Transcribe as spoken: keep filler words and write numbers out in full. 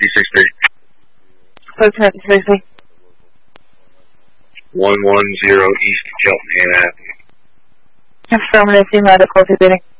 fifty six three. Lieutenant Stacy. one one zero East Kelton Avenue. Affirmative, medical, repeating.